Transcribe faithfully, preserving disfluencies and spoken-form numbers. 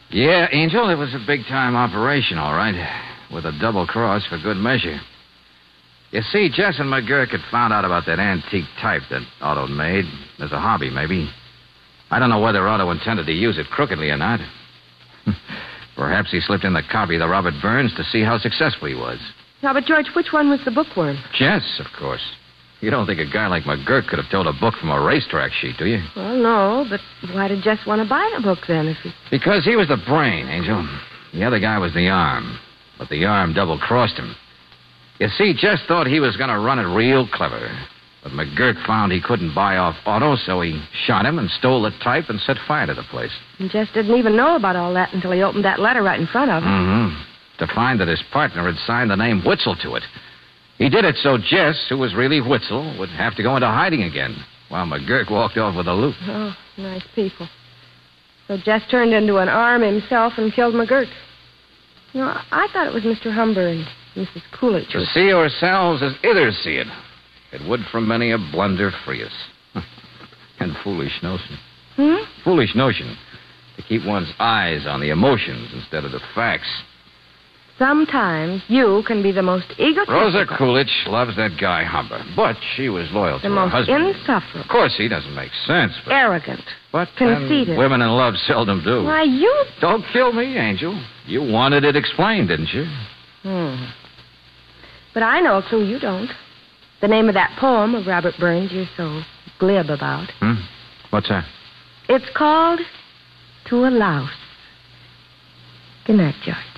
Yeah, Angel, it was a big-time operation, all right. With a double cross for good measure. You see, Jess and McGurk had found out about that antique type that Otto made. As a hobby, maybe. I don't know whether Otto intended to use it crookedly or not. Perhaps he slipped in the copy of the Robert Burns to see how successful he was. Now, but, George, which one was the bookworm? Jess, of course. You don't think a guy like McGurk could have told a book from a racetrack sheet, do you? Well, no, but why did Jess want to buy the book, then, if he... Because he was the brain, Angel. The other guy was the arm. But the arm double-crossed him. You see, Jess thought he was going to run it real clever. But McGurk found he couldn't buy off Otto, so he shot him and stole the type and set fire to the place. And Jess didn't even know about all that until he opened that letter right in front of him. Mm-hmm. To find that his partner had signed the name Witzel to it. He did it so Jess, who was really Witzel, would have to go into hiding again, while McGurk walked off with a loot. Oh, nice people. So Jess turned into an arm himself and killed McGurk. You know, I thought it was Mister Humber and Missus Coolidge. To see ourselves as others see it. It would from many a blunder free us. And foolish notion. Hmm? Foolish notion. To keep one's eyes on the emotions instead of the facts. Sometimes you can be the most egotistical. Rosa Coolidge loves that guy Humber, but she was loyal the to her most husband. insufferable. Of course, he doesn't make sense, but... Arrogant. But conceited. then women in love seldom do. Why, you... Don't kill me, Angel. You wanted it explained, didn't you? Hmm. But I know a clue you don't. The name of that poem of Robert Burns you're so glib about. Hmm? What's that? It's called To a Louse. Good night, George.